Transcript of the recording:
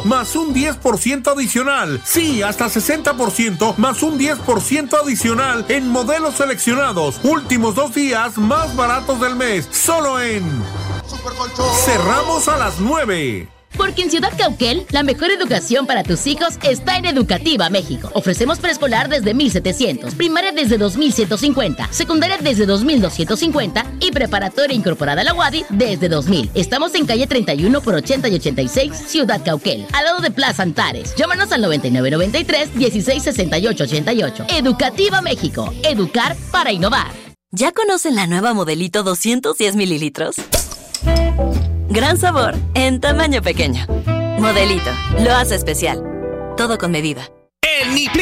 más un 10% adicional. Sí, hasta 60% más un 10% adicional en modelos seleccionados. Últimos 2 días más baratos del mes. Solo en Cerramos a las 9. Porque en Ciudad Cauquel, la mejor educación para tus hijos está en Educativa México. Ofrecemos preescolar desde 1,700, primaria desde 2,150, secundaria desde 2,250 y preparatoria incorporada a la UADY desde 2,000. Estamos en calle 31 por 80 y 86, Ciudad Cauquel, al lado de Plaza Antares. Llámanos al 9993-166888. Educativa México, educar para innovar. ¿Ya conocen la nueva Modelito 210 mililitros? Gran sabor, en tamaño pequeño. Modelito, lo hace especial. Todo con medida. El